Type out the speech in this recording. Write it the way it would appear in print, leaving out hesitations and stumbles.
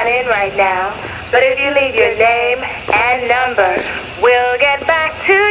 not in right now, but if you leave your name and number, we'll get back to